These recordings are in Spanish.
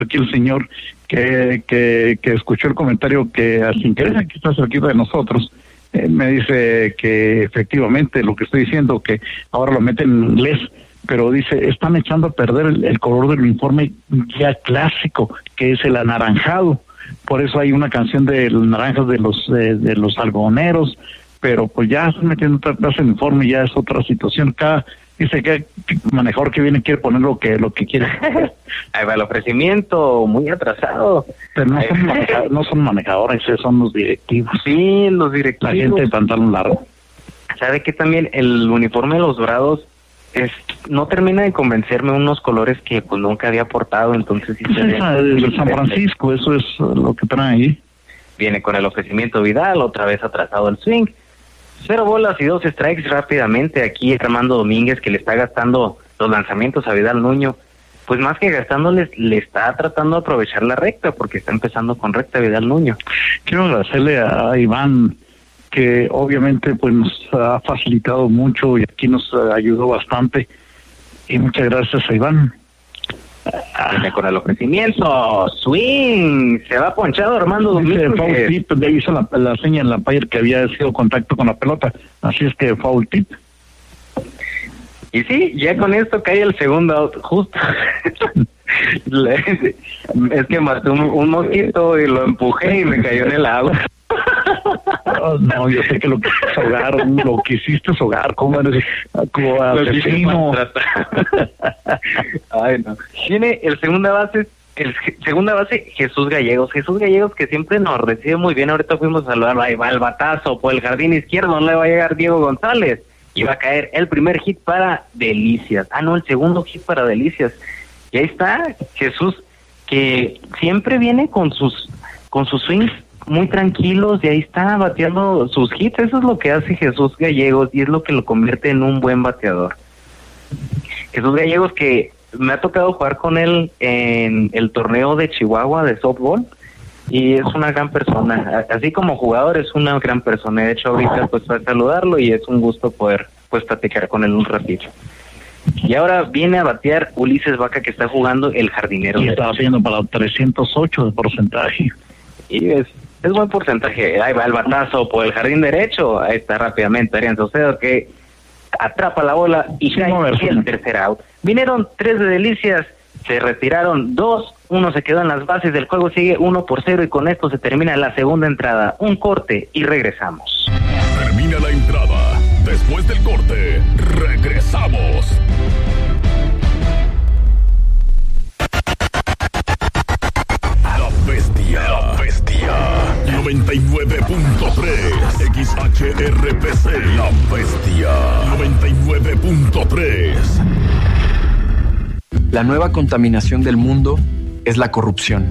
aquí el señor que escuchó el comentario que sin querer aquí está cerquita de nosotros, me dice que efectivamente lo que estoy diciendo, que ahora lo meten en inglés, pero dice, están echando a perder el color del uniforme ya clásico, que es el anaranjado. Por eso hay una canción de los naranjas de los algodoneros, pero pues ya están metiendo otra clase de uniforme, ya es otra situación. Dice que manejador que viene quiere poner lo que quiere. Ahí va el ofrecimiento, muy atrasado. Pero no son manejadores, son los directivos. Sí, los directivos. La gente de pantalón largo. ¿Sabe qué? También el uniforme de los Dorados no termina de convencerme, unos colores que pues nunca había portado, entonces sí se de San Francisco, eso es lo que trae ahí. Viene con el ofrecimiento Vidal, otra vez atrasado el swing. 0 bolas y 2 strikes rápidamente aquí Armando Domínguez, que le está gastando los lanzamientos a Vidal Nuño. Pues más que gastándoles, le está tratando de aprovechar la recta, porque está empezando con recta Vidal Nuño. Quiero agradecerle a Iván, que obviamente pues nos ha facilitado mucho y aquí nos ayudó bastante. Y muchas gracias a Iván. Viene con el ofrecimiento, swing, se va ponchado Armando Domínguez. Foul tip, le hizo la seña en la Empire que había sido contacto con la pelota, así es que foul tip. Y sí, ya con esto cae el segundo out, justo. Es que maté un mosquito y lo empujé y me cayó en el agua. No, yo sé que lo que hiciste es hogar, ¿cómo eres? Como asesino. Ay, no. Tiene el segunda base Jesús Gallegos que siempre nos recibe muy bien. Ahorita fuimos a saludar, ahí va el batazo por el jardín izquierdo, no le va a llegar Diego González y va a caer el primer hit para Delicias. El segundo hit para Delicias. Y ahí está Jesús, que siempre viene con sus swings muy tranquilos, y ahí está bateando sus hits. Eso es lo que hace Jesús Gallegos y es lo que lo convierte en un buen bateador. Jesús Gallegos, que me ha tocado jugar con él en el torneo de Chihuahua de softball, y es una gran persona, así como jugador es una gran persona. De hecho ahorita pues voy a saludarlo y es un gusto poder pues platicar con él un ratito. Y ahora viene a batear Ulises Vaca, que está jugando el jardinero. Y está haciendo para 308 de porcentaje. Y es buen porcentaje. Ahí va el batazo por el jardín derecho. Ahí está rápidamente Arián Saucedo, que atrapa la bola y cae el tercer out. Vinieron 3 de Delicias, se retiraron 2, 1 se quedó en las bases, del juego sigue 1-0 y con esto se termina la segunda entrada. Un corte y regresamos. Termina la entrada. Después del corte, regresamos. La bestia. 99.3 XHRPC. La bestia. 99.3. La nueva contaminación del mundo es la corrupción.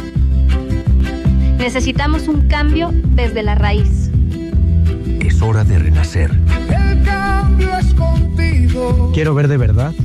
Necesitamos un cambio desde la raíz. Es hora de renacer. El cambio es contigo. Quiero ver de verdad